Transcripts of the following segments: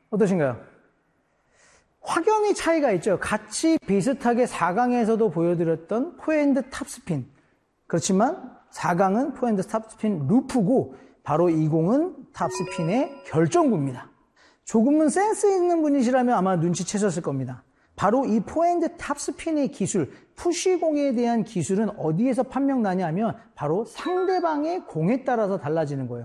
어떠신가요? 확연히 차이가 있죠. 같이 비슷하게 4강에서도 보여드렸던 포핸드 탑스핀. 그렇지만 4강은 포핸드 탑스핀 루프고 바로 이 공은 탑스핀의 결정구입니다. 조금은 센스 있는 분이시라면 아마 눈치채셨을 겁니다. 바로 이 포핸드 탑스핀의 기술, 푸시공에 대한 기술은 어디에서 판명나냐 하면 바로 상대방의 공에 따라서 달라지는 거예요.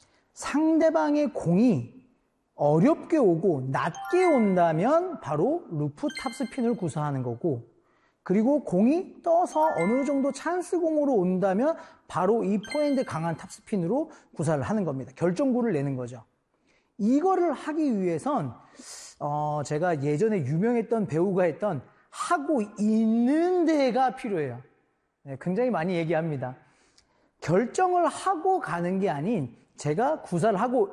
상대방의 공이 어렵게 오고 낮게 온다면 바로 루프 탑스핀을 구사하는 거고, 그리고 공이 떠서 어느 정도 찬스 공으로 온다면 바로 이 포핸드 강한 탑스핀으로 구사를 하는 겁니다. 결정구를 내는 거죠. 이거를 하기 위해선 제가 예전에 유명했던 배우가 했던 하고 있는 데가 필요해요. 네, 굉장히 많이 얘기합니다. 결정을 하고 가는 게 아닌 제가 구사를 하고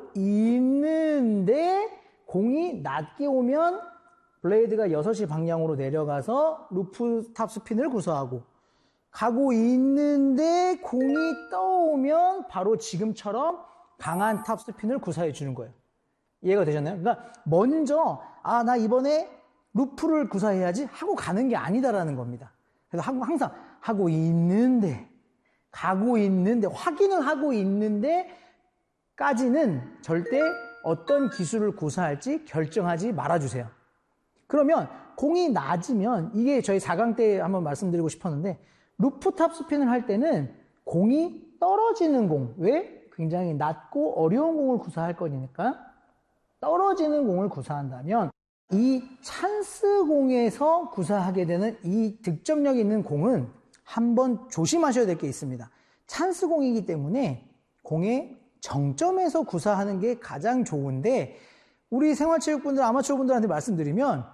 있는데 공이 낮게 오면 블레이드가 6시 방향으로 내려가서 루프 탑스핀을 구사하고, 가고 있는데 공이 떠오면 바로 지금처럼 강한 탑스핀을 구사해 주는 거예요. 이해가 되셨나요? 그러니까 먼저 나 이번에 루프를 구사해야지 하고 가는 게 아니다라는 겁니다. 그래서 항상 하고 있는데, 가고 있는데, 확인을 하고 있는데 까지는 절대 어떤 기술을 구사할지 결정하지 말아주세요. 그러면 공이 낮으면, 이게 저희 4강 때 한번 말씀드리고 싶었는데, 루프 탑스핀을 할 때는 공이 떨어지는 공, 왜? 굉장히 낮고 어려운 공을 구사할 거니까 떨어지는 공을 구사한다면 이 찬스 공에서 구사하게 되는 이 득점력 있는 공은 한번 조심하셔야 될 게 있습니다. 찬스 공이기 때문에 공의 정점에서 구사하는 게 가장 좋은데, 우리 생활체육분들, 아마추어분들한테 말씀드리면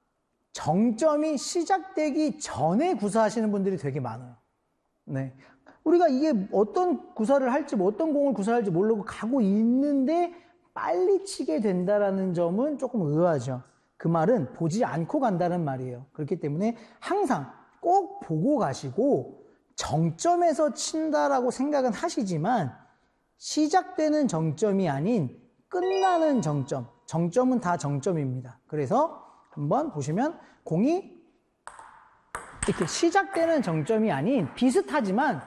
정점이 시작되기 전에 구사하시는 분들이 되게 많아요. 네. 우리가 이게 어떤 구사를 할지, 어떤 공을 구사할지 모르고 가고 있는데 빨리 치게 된다라는 점은 조금 의아하죠. 그 말은 보지 않고 간다는 말이에요. 그렇기 때문에 항상 꼭 보고 가시고 정점에서 친다라고 생각은 하시지만 시작되는 정점이 아닌 끝나는 정점, 정점은 다 정점입니다. 그래서 한번 보시면 공이 이렇게 시작되는 정점이 아닌 비슷하지만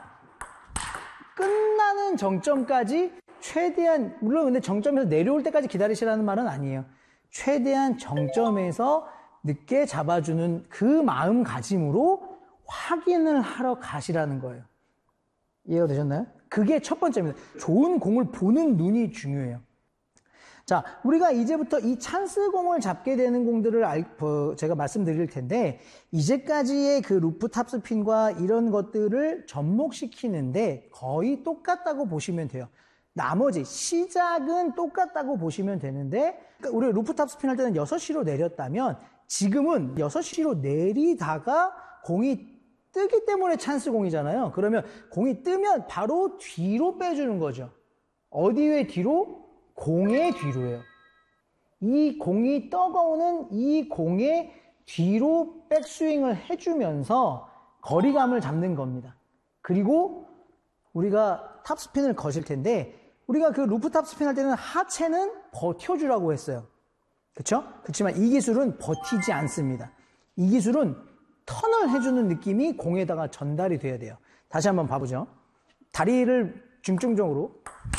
끝나는 정점까지 최대한, 물론 근데 정점에서 내려올 때까지 기다리시라는 말은 아니에요. 최대한 정점에서 늦게 잡아주는 그 마음가짐으로 확인을 하러 가시라는 거예요. 이해가 되셨나요? 그게 첫 번째입니다. 좋은 공을 보는 눈이 중요해요. 자, 우리가 이제부터 이 찬스 공을 잡게 되는 공들을 제가 말씀드릴 텐데, 이제까지의 그 루프 탑스핀과 이런 것들을 접목시키는데 거의 똑같다고 보시면 돼요. 나머지 시작은 똑같다고 보시면 되는데, 그러니까 우리 루프 탑스핀 할 때는 6시로 내렸다면 지금은 6시로 내리다가 공이 뜨기 때문에 찬스 공이잖아요. 그러면 공이 뜨면 바로 뒤로 빼주는 거죠. 어디에 뒤로? 공의 뒤로예요. 이 공이 떠가오는 이 공의 뒤로 백스윙을 해주면서 거리감을 잡는 겁니다. 그리고 우리가 탑스핀을 거실 텐데, 우리가 그 루프 탑스핀 할 때는 하체는 버텨주라고 했어요. 그렇죠? 그렇지만 이 기술은 버티지 않습니다. 이 기술은 턴을 해주는 느낌이 공에다가 전달이 돼야 돼요. 다시 한번 봐보죠. 다리를 중점적으로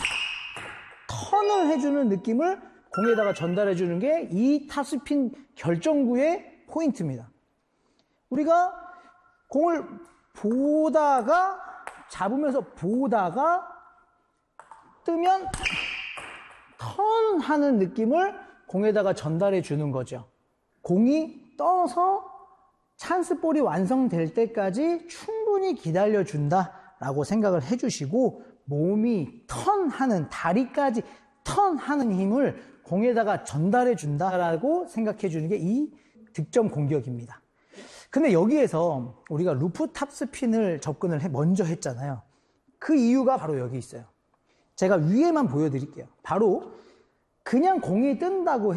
턴을 해주는 느낌을 공에다가 전달해주는 게 이 탑스핀 결정구의 포인트입니다. 우리가 공을 보다가, 잡으면서 보다가 뜨면 턴하는 느낌을 공에다가 전달해 주는 거죠. 공이 떠서 찬스볼이 완성될 때까지 충분히 기다려준다라고 생각을 해주시고, 몸이 턴하는, 다리까지 턴하는 힘을 공에다가 전달해 준다라고 생각해 주는 게 이 득점 공격입니다. 근데 여기에서 우리가 루프 탑스핀을 접근을 먼저 했잖아요. 그 이유가 바로 여기 있어요. 제가 위에만 보여드릴게요. 바로 그냥 공이 뜬다고